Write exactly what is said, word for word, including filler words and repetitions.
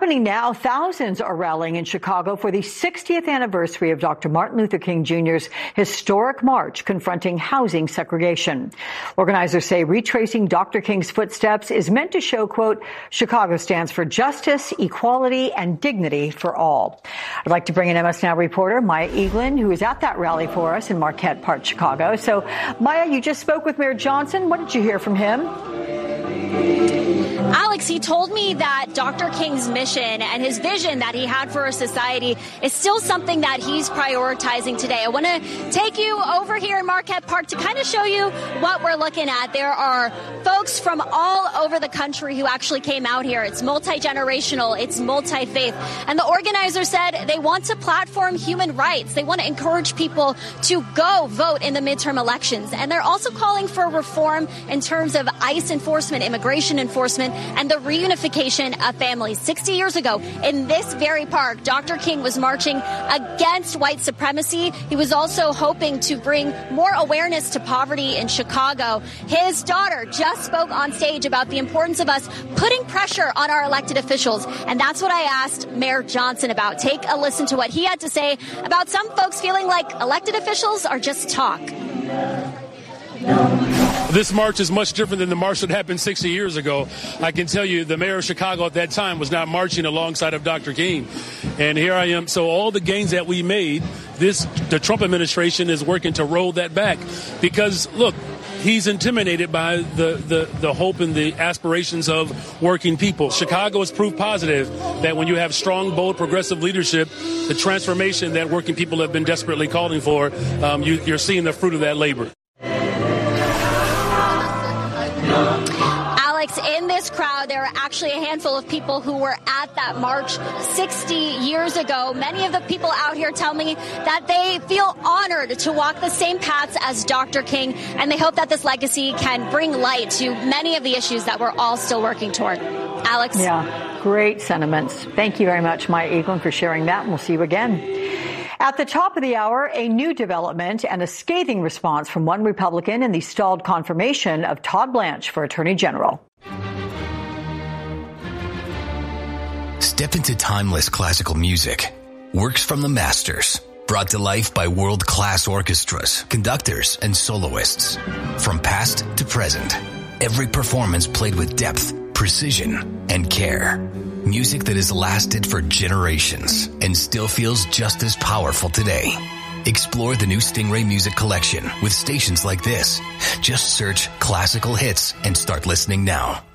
happening now. Thousands are rallying in Chicago for the sixtieth anniversary of Doctor Martin Luther King Junior's historic march confronting housing segregation. Organizers say retracing Doctor King's footsteps is meant to show, quote, Chicago stands for justice, equality, and dignity for all. I'd like to bring in M S Now reporter Maya Eaglin, who is at that rally for us in Marquette Park, Chicago. So, Maya, you just spoke with Mayor Johnson. What did you hear from him? Alex, he told me that Doctor King's mission and his vision that he had for our society is still something that he's prioritizing today. I want to take you over here in Marquette Park to kind of show you what we're looking at. There are folks from all over the country who actually came out here. It's multi-generational, it's multi-faith. And the organizers said they want to platform human rights. They want to encourage people to go vote in the midterm elections. And they're also calling for reform in terms of ICE enforcement, immigration enforcement, and the reunification of families. sixty years ago, in this very park, Doctor King was marching against white supremacy. He was also hoping to bring more awareness to poverty in Chicago. His daughter just spoke on stage about the importance of us putting pressure on our elected officials. And that's what I asked Mayor Johnson about. Take a listen to what he had to say about some folks feeling like elected officials are just talk. This march is much different than the march that happened sixty years ago. I can tell you the mayor of Chicago at that time was not marching alongside of Doctor King. And here I am. So all the gains that we made, this the Trump administration is working to roll that back. Because, look, he's intimidated by the, the, the hope and the aspirations of working people. Chicago has proved positive that when you have strong, bold, progressive leadership, the transformation that working people have been desperately calling for, um, you, you're seeing the fruit of that labor. Alex, in this crowd, there are actually a handful of people who were at that march sixty years ago. Many of the people out here tell me that they feel honored to walk the same paths as Doctor King, and they hope that this legacy can bring light to many of the issues that we're all still working toward. Alex? Yeah, great sentiments. Thank you very much, Maya Eaglin, for sharing that, and we'll see you again. At the top of the hour, a new development and a scathing response from one Republican in the stalled confirmation of Todd Blanche for Attorney General. Step into timeless classical music. Works from the masters. Brought to life by world-class orchestras, conductors, and soloists. From past to present. Every performance played with depth, precision, and care. Music that has lasted for generations and still feels just as powerful today. Explore the new Stingray Music Collection with stations like this. Just search classical hits and start listening now.